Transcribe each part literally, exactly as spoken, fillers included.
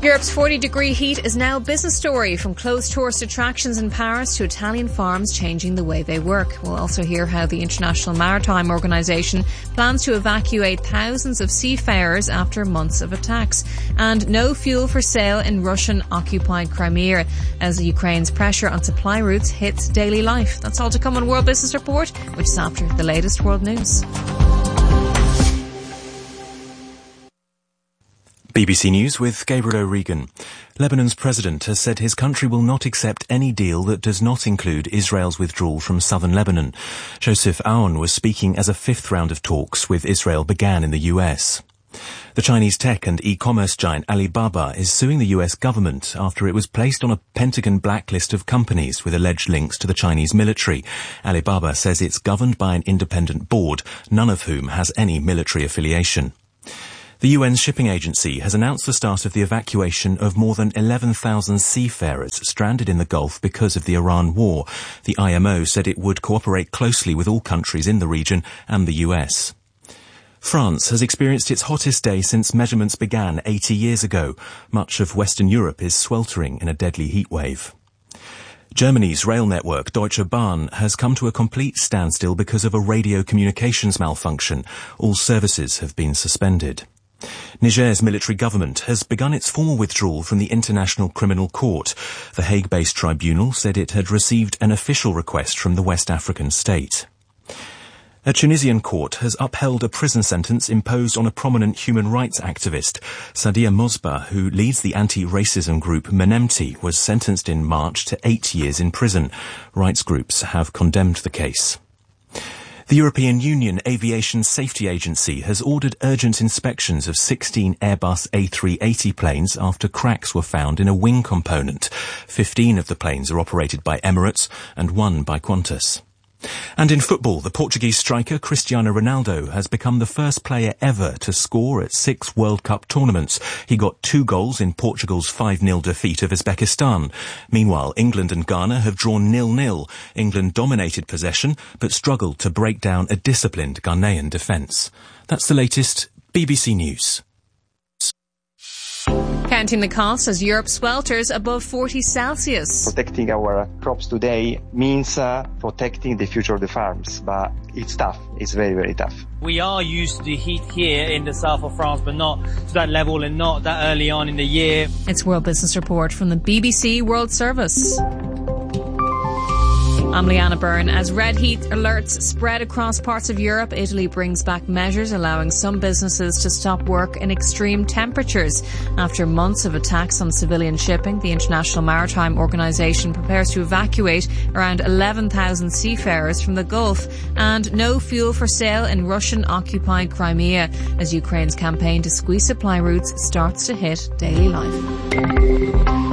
Europe's forty degree heat is now a business story, from closed tourist attractions in Paris to Italian farms changing the way they work. We'll also hear how the International Maritime Organization plans to evacuate thousands of seafarers after months of attacks. And no fuel for sale in Russian-occupied Crimea as Ukraine's pressure on supply routes hits daily life. That's all to come on World Business Report, which is after the latest world news. B B C News with Gabriel O'Regan. Lebanon's president has said his country will not accept any deal that does not include Israel's withdrawal from southern Lebanon. Joseph Aoun was speaking as a fifth round of talks with Israel began in the U S. The Chinese tech and e-commerce giant Alibaba is suing the U S government after it was placed on a Pentagon blacklist of companies with alleged links to the Chinese military. Alibaba says it's governed by an independent board, none of whom has any military affiliation. The U N's shipping agency has announced the start of the evacuation of more than eleven thousand seafarers stranded in the Gulf because of the Iran war. The I M O said it would cooperate closely with all countries in the region and the U S. France has experienced its hottest day since measurements began eighty years ago. Much of Western Europe is sweltering in a deadly heatwave. Germany's rail network, Deutsche Bahn, has come to a complete standstill because of a radio communications malfunction. All services have been suspended. Niger's military government has begun its formal withdrawal from the International Criminal Court. The Hague-based tribunal said it had received an official request from the West African state. A Tunisian court has upheld a prison sentence imposed on a prominent human rights activist. Sadia Mosba, who leads the anti-racism group Menemti, was sentenced in March to eight years in prison. Rights groups have condemned the case. The European Union Aviation Safety Agency has ordered urgent inspections of sixteen Airbus A three eighty planes after cracks were found in a wing component. Fifteen of the planes are operated by Emirates and one by Qantas. And in football, the Portuguese striker Cristiano Ronaldo has become the first player ever to score at six World Cup tournaments. He got two goals in Portugal's five nil defeat of Uzbekistan. Meanwhile, England and Ghana have drawn nil nil. England dominated possession, but struggled to break down a disciplined Ghanaian defence. That's the latest B B C News. Counting the costs as Europe swelters above forty Celsius. Protecting our crops today means uh, protecting the future of the farms, but it's tough. It's very, very tough. We are used to the heat here in the south of France, but not to that level and not that early on in the year. It's World Business Report from the B B C World Service. I'm Leanna Byrne. As red heat alerts spread across parts of Europe, Italy brings back measures allowing some businesses to stop work in extreme temperatures. After months of attacks on civilian shipping, the International Maritime Organization prepares to evacuate around eleven thousand seafarers from the Gulf, and no fuel for sale in Russian-occupied Crimea as Ukraine's campaign to squeeze supply routes starts to hit daily life.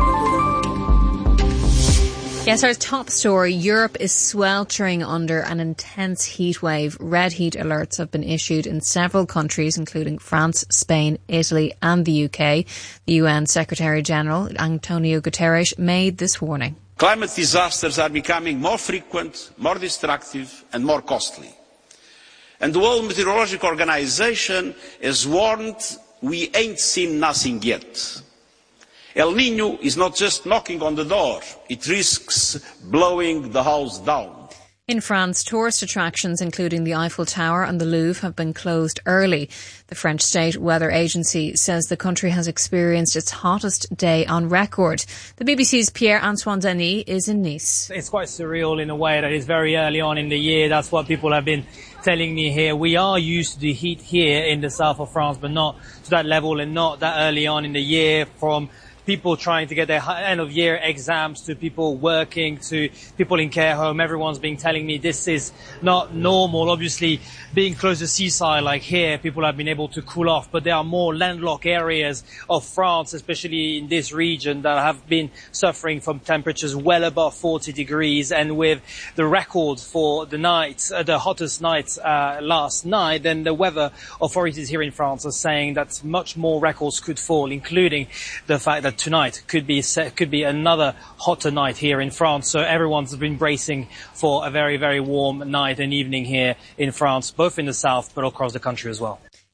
Yes, our top story. Europe is sweltering under an intense heat wave. Red heat alerts have been issued in several countries, including France, Spain, Italy and the U K. The U N Secretary-General, Antonio Guterres, made this warning. Climate disasters are becoming more frequent, more destructive and more costly. And the World Meteorological Organization has warned we ain't seen nothing yet. El Niño is not just knocking on the door, it risks blowing the house down. In France, tourist attractions including the Eiffel Tower and the Louvre have been closed early. The French State Weather Agency says the country has experienced its hottest day on record. The B B C's Pierre-Antoine Denis is in Nice. It's quite surreal in a way that it's very early on in the year. That's what people have been telling me here. We are used to the heat here in the south of France, but not to that level and not that early on in the year, from people trying to get their end of year exams to people working to people in care home. Everyone's been telling me this is not normal. Obviously, being close to seaside like here, people have been able to cool off, but there are more landlocked areas of France, especially in this region, that have been suffering from temperatures well above forty degrees. And with the record for the night, uh, the hottest night uh, last night, then the weather authorities here in France are saying that much more records could fall, including the fact that tonight could be could be another hotter night here in France. So everyone's been bracing for a very, very warm night and evening here in France, both in the south but across the country as well.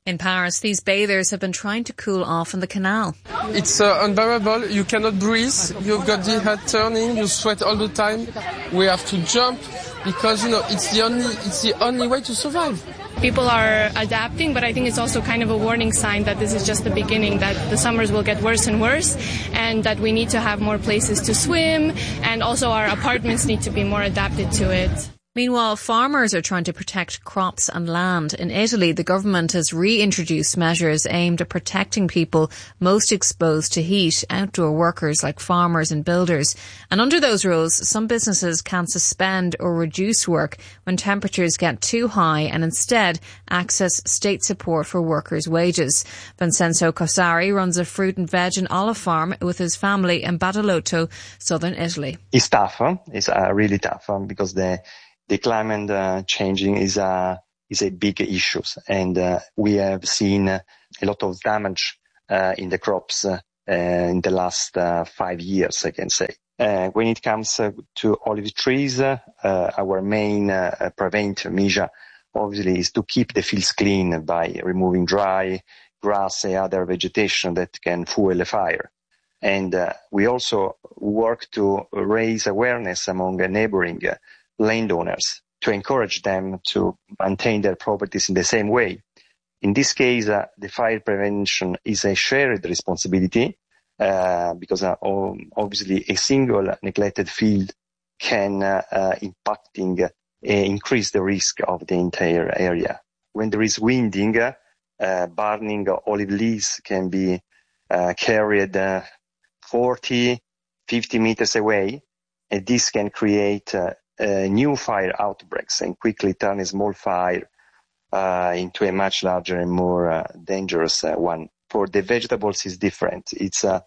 In Paris, these bathers have been trying to cool off in the canal. It's uh, unbearable. You cannot breathe. You've got the head turning. You sweat all the time. We have to jump because, you know, it's the only, it's the only way to survive. People are adapting, but I think it's also kind of a warning sign that this is just the beginning, that the summers will get worse and worse, and that we need to have more places to swim, and also our apartments need to be more adapted to it. Meanwhile, farmers are trying to protect crops and land. In Italy, the government has reintroduced measures aimed at protecting people most exposed to heat, outdoor workers like farmers and builders. And under those rules, some businesses can suspend or reduce work when temperatures get too high and instead access state support for workers' wages. Vincenzo Cossari runs a fruit and veg and olive farm with his family in Badalotto, southern Italy. It's tough. Huh? It's uh, really tough huh? because the The climate uh, changing is a is a big issue, and uh, we have seen a lot of damage uh, in the crops uh, in the last uh, five years, I can say. Uh, when it comes uh, to olive trees, uh, our main uh, preventive measure, obviously, is to keep the fields clean by removing dry grass and other vegetation that can fuel a fire. And uh, we also work to raise awareness among the neighboring uh, landowners to encourage them to maintain their properties in the same way. In this case, uh, the fire prevention is a shared responsibility uh, because uh, obviously a single neglected field can uh, uh, impacting uh, increase the risk of the entire area. When there is winding, uh, burning olive leaves can be uh, carried uh, forty, fifty meters away, and this can create uh, Uh, new fire outbreaks and quickly turn a small fire uh, into a much larger and more uh, dangerous uh, one. For the vegetables, it's different. It's uh,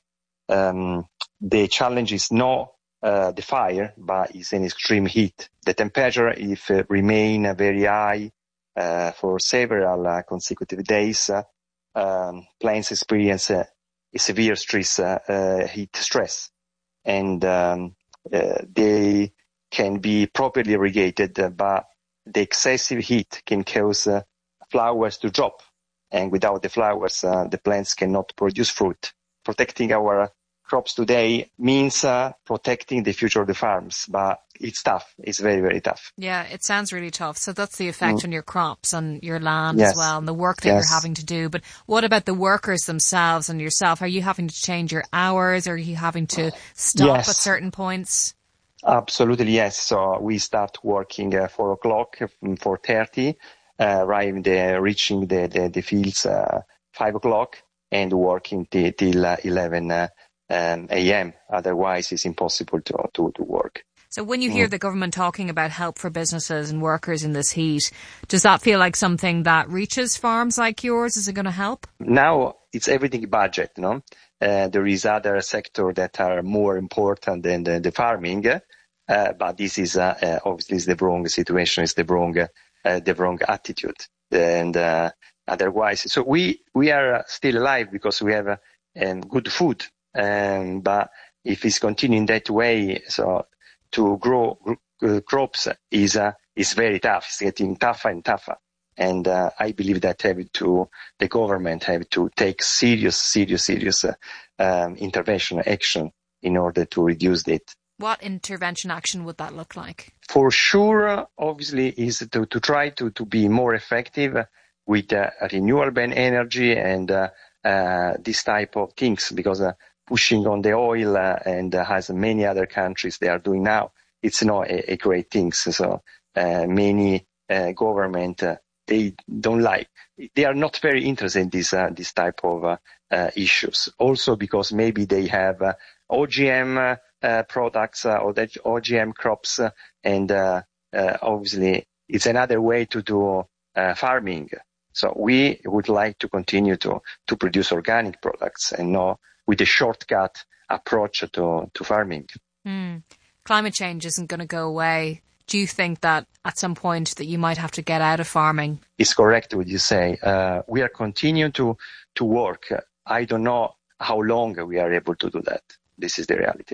um, the challenge is not uh, the fire, but it's an extreme heat. The temperature, if it remain uh, very high uh, for several uh, consecutive days, uh, um, plants experience uh, a severe stress, uh, uh, heat stress, and um, uh, they can be properly irrigated, uh, but the excessive heat can cause uh, flowers to drop. And without the flowers, uh, the plants cannot produce fruit. Protecting our crops today means uh, protecting the future of the farms, but it's tough. It's very, very tough. Yeah, it sounds really tough. So that's the effect mm. on your crops and your land yes. as well, and the work that yes. you're having to do. But what about the workers themselves and yourself? Are you having to change your hours? Are you having to stop yes. at certain points? Absolutely, yes. So we start working uh, four o'clock, four thirty, uh, arriving the, reaching the, the, the fields uh, five o'clock, and working t- till uh, eleven uh, um, a.m. Otherwise, it's impossible to, to, to work. So when you hear mm. the government talking about help for businesses and workers in this heat, does that feel like something that reaches farms like yours? Is it going to help? Now, it's everything budget, no? Uh, there is other sectors that are more important than the, the farming, uh, but this is uh, uh, obviously is the wrong situation, it's the wrong, uh, the wrong attitude, and uh, otherwise, so we we are still alive because we have uh, um, good food, um, but if it's continuing that way, so to grow uh, crops is uh, is very tough. It's getting tougher and tougher. And uh, I believe that have to, the government have to take serious, serious, serious uh, um, intervention action in order to reduce it. What intervention action would that look like? For sure, obviously, is to, to try to, to be more effective with uh, renewable energy and uh, uh, this type of things, because uh, pushing on the oil uh, and uh, as many other countries they are doing now, it's not a, a great thing. So uh, many uh, government uh, they don't like, they are not very interested in this, uh, this type of, uh, uh, issues. Also because maybe they have, uh, O G M, uh, uh products, uh, or the O G M crops, uh, and, uh, uh, obviously it's another way to do, uh, farming. So we would like to continue to, to produce organic products and not with a shortcut approach to, to farming. Mm. Climate change isn't going to go away. Do you think that at some point that you might have to get out of farming? It's correct what you say. Uh, we are continuing to, to work. I don't know how long we are able to do that. This is the reality.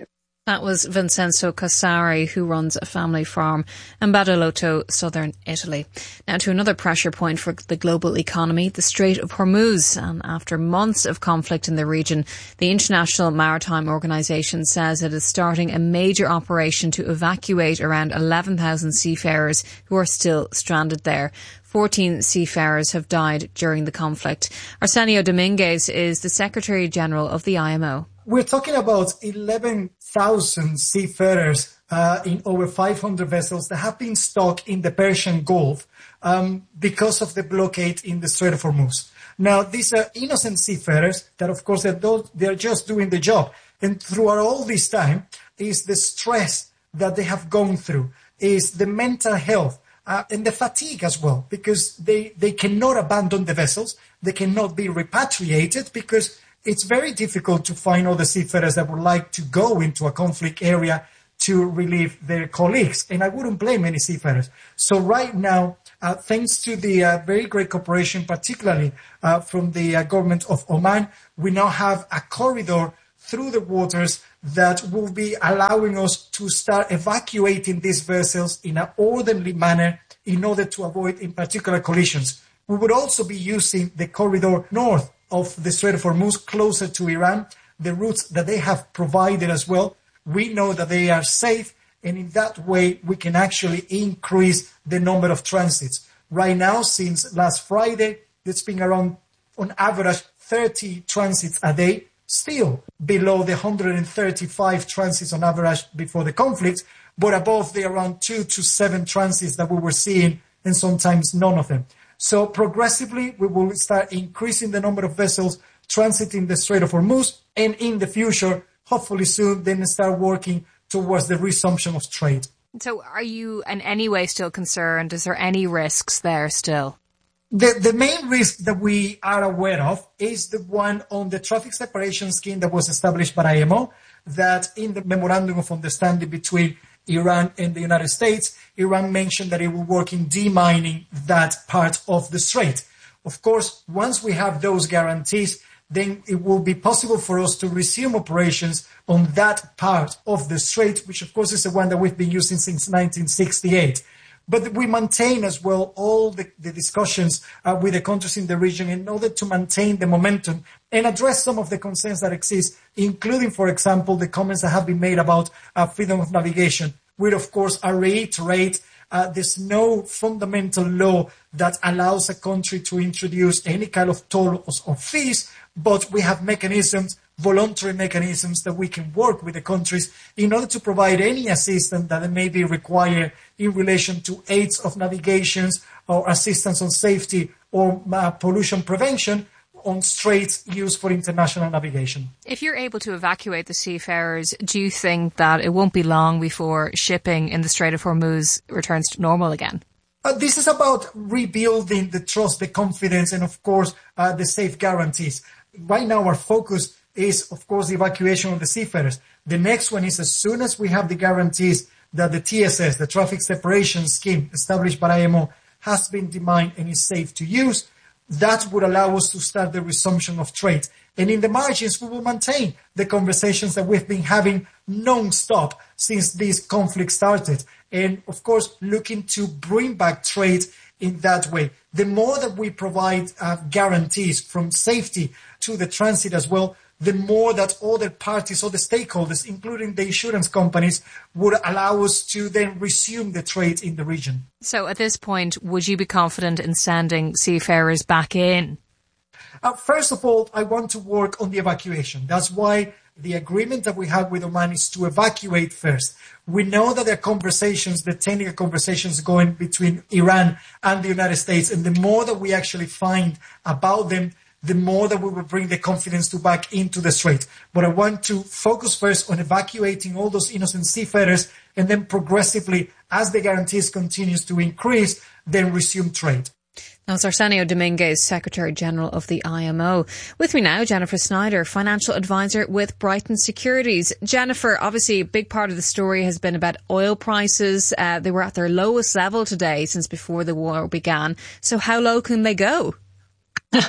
That was Vincenzo Casari, who runs a family farm in Badolotto, southern Italy. Now to another pressure point for the global economy, the Strait of Hormuz. And after months of conflict in the region, the International Maritime Organization says it is starting a major operation to evacuate around eleven thousand seafarers who are still stranded there. fourteen seafarers have died during the conflict. Arsenio Dominguez is the Secretary General of the I M O. We're talking about eleven thousand seafarers uh, in over five hundred vessels that have been stuck in the Persian Gulf um, because of the blockade in the Strait of Hormuz. Now, these are innocent seafarers that, of course, they're, they're just doing the job. And throughout all this time is the stress that they have gone through, is the mental health, uh, and the fatigue as well, because they, they cannot abandon the vessels. They cannot be repatriated because it's very difficult to find other seafarers that would like to go into a conflict area to relieve their colleagues. And I wouldn't blame any seafarers. So right now, uh, thanks to the uh, very great cooperation, particularly uh, from the uh, government of Oman, we now have a corridor through the waters that will be allowing us to start evacuating these vessels in an orderly manner in order to avoid, in particular, collisions. We would also be using the corridor north of the Strait of Hormuz, closer to Iran, the routes that they have provided as well. We know that they are safe, and in that way, we can actually increase the number of transits. Right now, since last Friday, it's been around, on average, thirty transits a day, still below the one hundred thirty-five transits on average before the conflict, but above the around two to seven transits that we were seeing, and sometimes none of them. So progressively, we will start increasing the number of vessels transiting the Strait of Hormuz, and in the future, hopefully soon, then start working towards the resumption of trade. So are you in any way still concerned? Is there any risks there still? The, the main risk that we are aware of is the one on the traffic separation scheme that was established by I M O, that in the memorandum of understanding between Iran and the United States, Iran mentioned that it will work in demining that part of the strait. Of course, once we have those guarantees, then it will be possible for us to resume operations on that part of the strait, which of course is the one that we've been using since nineteen sixty-eight. But we maintain as well all the, the discussions uh, with the countries in the region in order to maintain the momentum and address some of the concerns that exist, including, for example, the comments that have been made about uh, freedom of navigation. We, of course, I reiterate uh, there's no fundamental law that allows a country to introduce any kind of toll or fees, but we have mechanisms, voluntary mechanisms that we can work with the countries in order to provide any assistance that may be required in relation to aids of navigations or assistance on safety or uh, pollution prevention on straits used for international navigation. If you're able to evacuate the seafarers, do you think that it won't be long before shipping in the Strait of Hormuz returns to normal again? Uh, this is about rebuilding the trust, the confidence, and of course, uh, the safe guarantees. Right now, our focus is, of course, the evacuation of the seafarers. The next one is as soon as we have the guarantees that the T S S, the Traffic Separation Scheme established by I M O, has been demined and is safe to use, that would allow us to start the resumption of trade. And in the margins, we will maintain the conversations that we've been having non-stop since this conflict started. And, of course, looking to bring back trade in that way. The more that we provide uh, guarantees from safety to the transit as well, the more that other parties, other stakeholders, including the insurance companies, would allow us to then resume the trade in the region. So at this point, would you be confident in sending seafarers back in? Uh, first of all, I want to work on the evacuation. That's why the agreement that we have with Oman is to evacuate first. We know that there are conversations, the technical conversations going between Iran and the United States, and the more that we actually find about them, the more that we will bring the confidence to back into the strait. But I want to focus first on evacuating all those innocent seafarers, and then progressively, as the guarantees continues to increase, then resume trade. That's Arsenio Dominguez, Secretary General of the I M O. With me now, Jennifer Snyder, Financial Advisor with Brighton Securities. Jennifer, obviously a big part of the story has been about oil prices. Uh, they were at their lowest level today since before the war began. So how low can they go?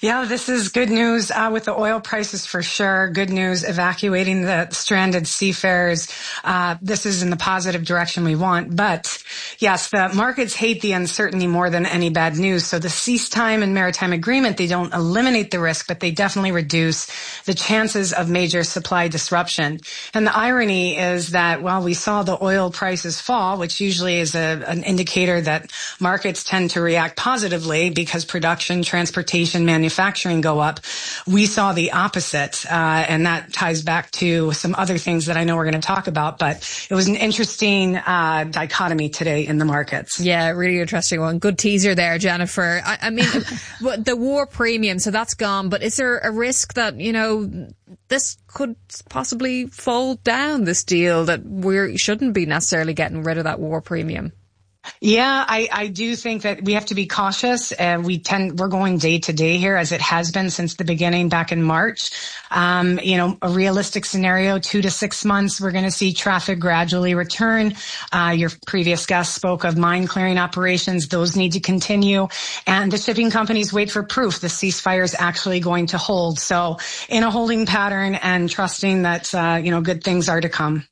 Yeah, this is good news uh, with the oil prices for sure. Good news evacuating the stranded seafarers. Uh, this is in the positive direction we want. But yes, the markets hate the uncertainty more than any bad news. So the cease-time and maritime agreement, they don't eliminate the risk, but they definitely reduce the chances of major supply disruption. And the irony is that while we saw the oil prices fall, which usually is a, an indicator that markets tend to react positively because production, transportation, manufacturing, manufacturing go up, we saw the opposite, uh, and that ties back to some other things that I know we're going to talk about, but it was an interesting uh, dichotomy today in the markets. Yeah, really interesting one. Good teaser there, Jennifer. I, I mean, the war premium, so that's gone, but is there a risk that, you know, this could possibly fall down, this deal, that we shouldn't be necessarily getting rid of that war premium? Yeah, I, I do think that we have to be cautious. Uh, we tend, we're going day to day here, as it has been since the beginning back in March. Um, you know, a realistic scenario, two to six months, we're going to see traffic gradually return. Uh, your previous guest spoke of mine clearing operations. Those need to continue. And the shipping companies wait for proof the ceasefire is actually going to hold. So in a holding pattern and trusting that, uh, you know, good things are to come.